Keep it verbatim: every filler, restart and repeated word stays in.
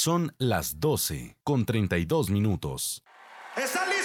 Son las doce con treinta y dos minutos. ¡Está listo!